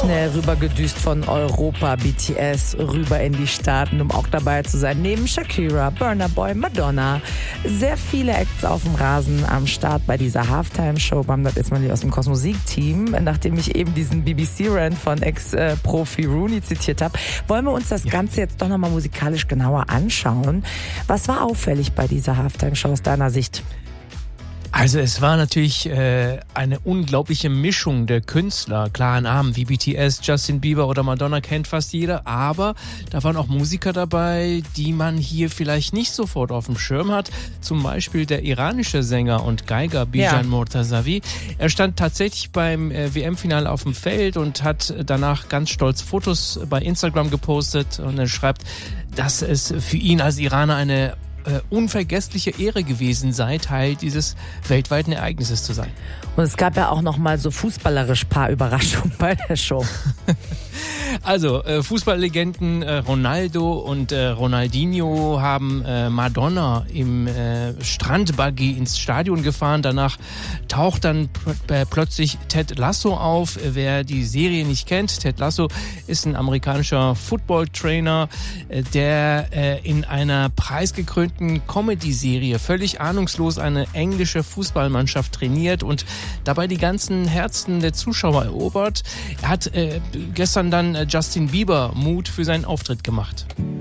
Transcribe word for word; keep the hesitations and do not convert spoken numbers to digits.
schnell rübergedüst von Europa, B T S, rüber in die Staaten, um auch dabei zu sein. Neben Shakira, Burna Boy, Madonna. Sehr viele Acts auf dem Rasen am Start bei dieser Halftime-Show. Bamdad Ismaili aus dem Kosmosik-Team. Nachdem ich eben diesen B B C-Rant von Ex-Profi Rooney zitiert habe, wollen wir uns das ja. Ganze jetzt doch nochmal musikalisch genauer anschauen. Was war auffällig bei dieser Halftime-Show aus deiner Sicht? Also es war natürlich äh, eine unglaubliche Mischung der Künstler. Klar, Namen wie B T S, Justin Bieber oder Madonna kennt fast jeder, aber da waren auch Musiker dabei, die man hier vielleicht nicht sofort auf dem Schirm hat. Zum Beispiel der iranische Sänger und Geiger Bijan ja. Mortazavi. Er stand tatsächlich beim äh, W M-Finale auf dem Feld und hat danach ganz stolz Fotos bei Instagram gepostet und er schreibt, dass es für ihn als Iraner eine Äh, unvergessliche Ehre gewesen sei, Teil dieses weltweiten Ereignisses zu sein. Und es gab ja auch noch mal so fußballerisch paar Überraschungen bei der Show. Also äh, Fußballlegenden äh, Ronaldo und äh, Ronaldinho haben äh, Madonna im äh, Strandbuggy ins Stadion gefahren. Danach taucht dann pl- äh, plötzlich Ted Lasso auf. Wer die Serie nicht kennt, Ted Lasso ist ein amerikanischer Football-Trainer, äh, der äh, in einer preisgekrönten Comedy-Serie völlig ahnungslos eine englische Fußballmannschaft trainiert und dabei die ganzen Herzen der Zuschauer erobert. Er hat äh, gestern dann Justin Bieber Mut für seinen Auftritt gemacht.